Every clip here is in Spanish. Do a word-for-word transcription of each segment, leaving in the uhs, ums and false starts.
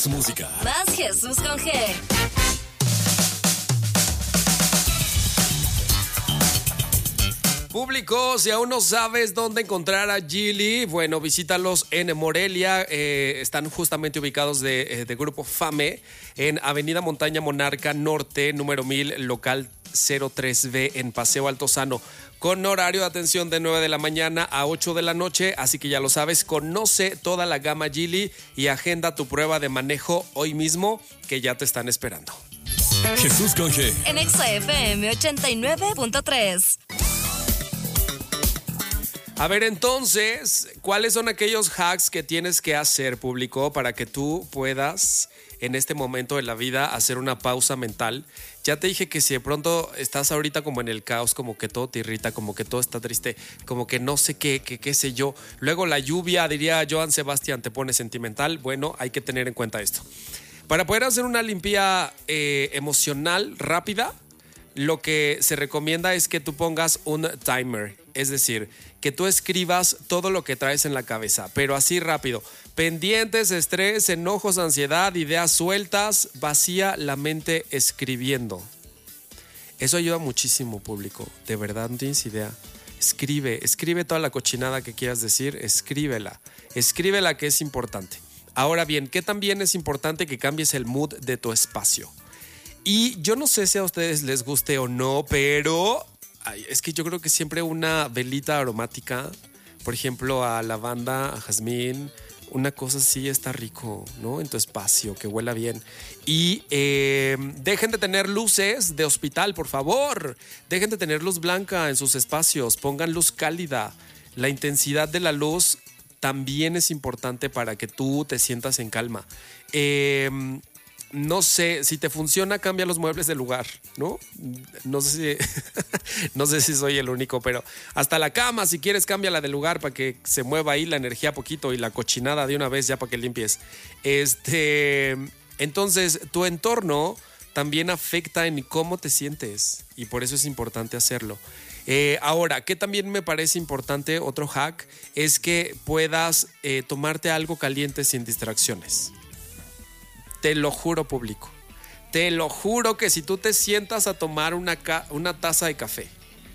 Más música. Más Jesús con G. Público, si aún no sabes dónde encontrar a Geely, bueno, visítalos en Morelia. Eh, están justamente ubicados de, de Grupo Fame en Avenida Montaña Monarca Norte, número mil, local cero tres B en Paseo Altozano, con horario de atención de nueve de la mañana a ocho de la noche. Así que ya lo sabes, conoce toda la gama Geely y agenda tu prueba de manejo hoy mismo, que ya te están esperando. Jesús con G. En Exa F M ochenta y nueve punto tres. A ver, entonces, ¿cuáles son aquellos hacks que tienes que hacer, público, para que tú puedas, en este momento de la vida, hacer una pausa mental? Ya te dije que si de pronto estás ahorita como en el caos, como que todo te irrita, como que todo está triste, como que no sé qué, qué, qué sé yo. Luego la lluvia, diría Joan Sebastián, te pone sentimental. Bueno, hay que tener en cuenta esto. Para poder hacer una limpia eh, emocional rápida, lo que se recomienda es que tú pongas un timer. Es decir, que tú escribas todo lo que traes en la cabeza, pero así rápido. Pendientes, estrés, enojos, ansiedad, ideas sueltas. Vacía la mente escribiendo. Eso ayuda muchísimo, público. De verdad, no tienes idea. Escribe, escribe toda la cochinada que quieras decir. Escríbela. Escríbela, que es importante. Ahora bien, ¿qué también es importante? Que cambies el mood de tu espacio. Y yo no sé si a ustedes les guste o no, pero ay, es que yo creo que siempre una velita aromática, por ejemplo a lavanda, a jazmín, una cosa así está rico, ¿no? En tu espacio, que huela bien. Y eh, dejen de tener luces de hospital, por favor. Dejen de tener luz blanca en sus espacios. Pongan luz cálida. La intensidad de la luz también es importante para que tú te sientas en calma. Eh... No sé, si te funciona, cambia los muebles de lugar, ¿no? No sé si, no sé si soy el único, pero hasta la cama, si quieres, cámbiala de lugar para que se mueva ahí la energía poquito y la cochinada de una vez ya para que limpies. Este, entonces, tu entorno también afecta en cómo te sientes y por eso es importante hacerlo. Eh, ahora, ¿qué también me parece importante? Otro hack es que puedas eh, tomarte algo caliente sin distracciones. Te lo juro, público. Te lo juro que si tú te sientas a tomar una, ca- una taza de café,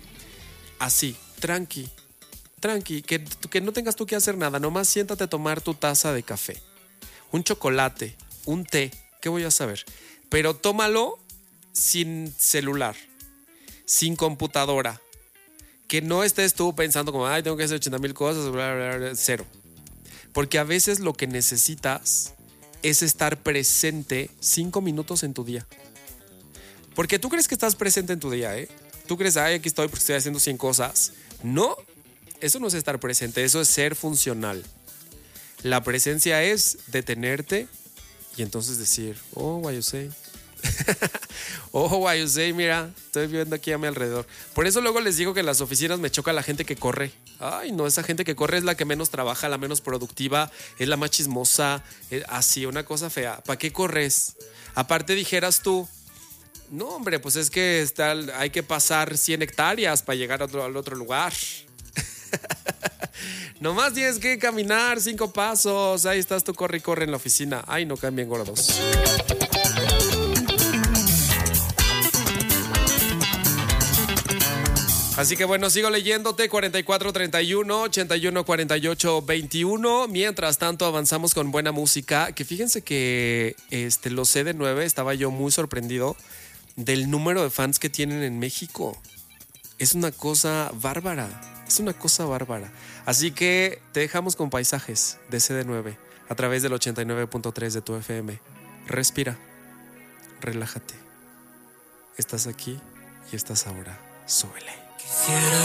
así, tranqui, tranqui, que, que no tengas tú que hacer nada, nomás siéntate a tomar tu taza de café, un chocolate, un té, ¿qué voy a saber? Pero tómalo sin celular, sin computadora, que no estés tú pensando como, ay, tengo que hacer ochenta mil cosas, bla, bla, bla, cero. Porque a veces lo que necesitas es estar presente cinco minutos en tu día. Porque tú crees que estás presente en tu día, ¿eh? Tú crees, ay, aquí estoy porque estoy haciendo cien cosas. No, eso no es estar presente, eso es ser funcional. La presencia es detenerte y entonces decir, oh, what you say. Oh, what you say, mira, estoy viendo aquí a mi alrededor. Por eso luego les digo que en las oficinas me choca la gente que corre. Ay, no, esa gente que corre es la que menos trabaja, la menos productiva, es la más chismosa, así, una cosa fea. ¿Para qué corres? Aparte dijeras tú, no, hombre, pues es que está, hay que pasar cien hectáreas para llegar a otro, al otro lugar. Nomás tienes que caminar cinco pasos. Ahí estás tú, corre y corre en la oficina. Ay, no cambien gordos. Así que bueno, sigo leyéndote. Cuarenta y cuatro treinta y uno ochenta y uno cuarenta y ocho veintiuno. Mientras tanto avanzamos con buena música. Que fíjense que este, los C D nueve, estaba yo muy sorprendido del número de fans que tienen en México. Es una cosa bárbara. Es una cosa bárbara. Así que te dejamos con paisajes de C D nueve a través del ochenta y nueve punto tres de tu F M. Respira. Relájate. Estás aquí y estás ahora. Súbele. Quisiera